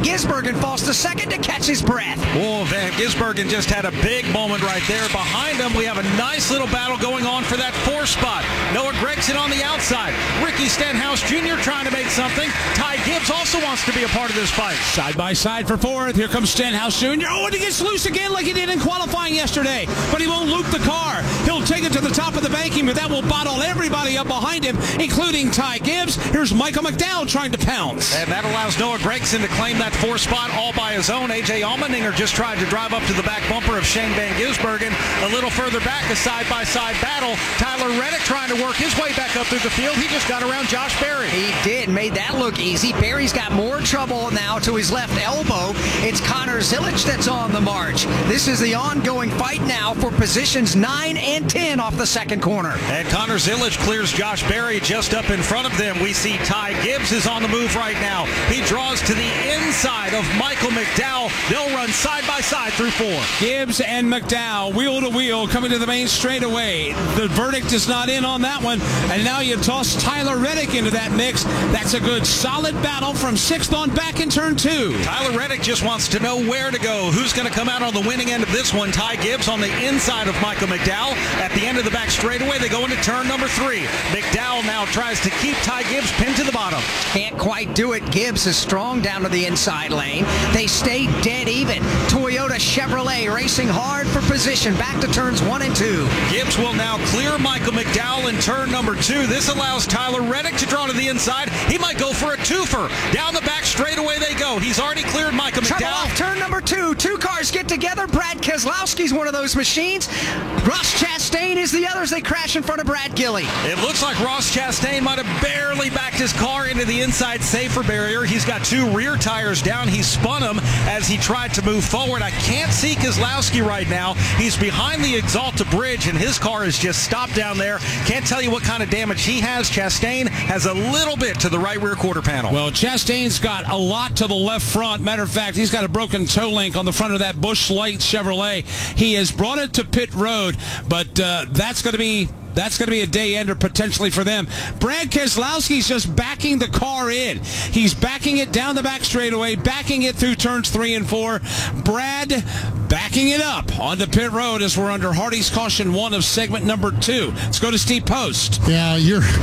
Gisbergen falls to second to catch his breath. Oh, Van Gisbergen just had a big moment right there. Behind him, we have a nice little battle going on for that 4th spot. Noah Gregson on the outside. Ricky Stenhouse Jr. trying to make something. Ty Gibbs also wants to be a part of this fight. Side by side for 4th. Here comes Stenhouse Jr. Oh, and he gets loose again like he did in qualifying yesterday. But he won't loop the car. He'll take it to the top of the banking, but that will bottle everybody up behind him, including Ty Gibbs. Here's Michael McDowell trying to pounce. And that allows Noah Gregson to claim that 4th spot all by his own. A.J. Allmendinger just tried to drive up to the back bumper of Shane Van Gisbergen. A little further back, a side-by-side battle. Tyler Reddick trying to work his way back up through the field. He just got around Josh Berry. He did, made that look easy. Berry's got more trouble now to his left elbow. It's Connor Zilic that's on the march. This is the ongoing fight now for positions 9 and 10 off the 2nd corner. And Connor Zilic clears Josh Berry just up in front of them. We see Ty Gibbs is on the move right now. He draws to the inside of Michael McDowell. They'll run side by side through 4. Gibbs and McDowell, wheel to wheel, coming to the main straightaway. The verdict is not in on that one. And now you toss Tyler Reddick into that mix. That's a good solid battle from 6th on back in turn 2. Tyler Reddick just wants to know where to go. Who's going to come out on the winning end of this one? Ty Gibbs on the inside of Michael McDowell. At the end of the back straightaway, they go into turn number 3. McDowell now tries to keep Ty Gibbs pinned to the bottom. Can't quite do it. Gibbs is strong down to the inside lane. They stay dead even. Toyota Chevrolet racing hard for position. Back to turns 1 and 2. Gibbs will now clear Michael McDowell in turn number 2. This allows Tyler Reddick to draw to the inside. He might go for a twofer. Down the back straightaway they go. He's already cleared Michael Trouble McDowell. off turn number 2. 2 cars get together. Brad Keselowski's one of those machines. Ross Chastain is the others. They crash in front of Brad Gilly. It looks like Ross Chastain might have barely backed his car into the inside safer barrier. He's got 2 rear tires down. He spun them as he tried to move forward. I can't see Keselowski right now. He's behind the Exalta Bridge, and his car is just stopped down there. Can't tell you what kind of damage he has. Chastain has a little bit to the right rear quarter panel. Well, Chastain's got a lot to the left front. Matter of fact, he's got a broken toe link on the front of that Busch Light Chevrolet. He has brought it to pit road, but that's going to be a day ender potentially for them. Brad Keselowski's just backing the car in. He's backing it down the back straightaway, backing it through turns 3 and 4. Brad backing it up onto pit road as we're under Hardy's caution 1 of segment number 2. Let's go to Steve Post. Yeah,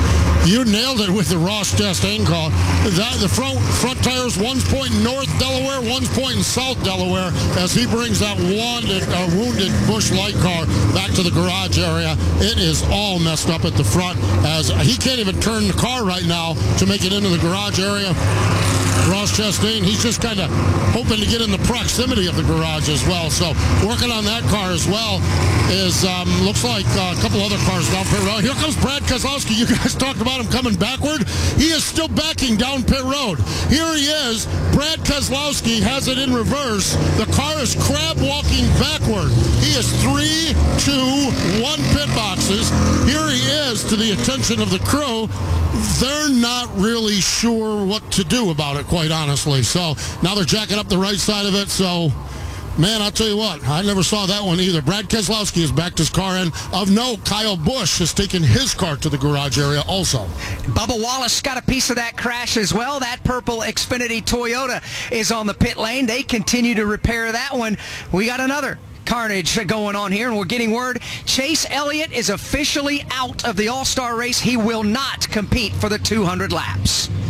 you nailed it with the Ross Chastain call. The front tires, one's pointing north Delaware, one's pointing south Delaware, as he brings that wounded Busch Light car back to the garage area. It is all messed up at the front, as he can't even turn the car right now to make it into the garage area. Ross Chastain, he's just kind of hoping to get in the proximity of the garage as well. So working on that car as well is looks like a couple other cars down pit road. Here comes Brad Keselowski. You guys talked about him coming backward. He is still backing down pit road. Here he is. Brad Keselowski has it in reverse. The car is crab walking backward. He is 3, 2, 1 pit boxes. Here he is, to the attention of the crew. They're not really sure what to do about it, quite honestly. So now they're jacking up the right side of it. So, man, I'll tell you what, I never saw that one either. Brad Keselowski has backed his car in. Of note, Kyle Busch has taken his car to the garage area also. Bubba Wallace got a piece of that crash as well. That purple Xfinity Toyota is on the pit lane. They continue to repair that one. We got another carnage going on here, and we're getting word Chase Elliott is officially out of the All-Star race. He will not compete for the 200 laps.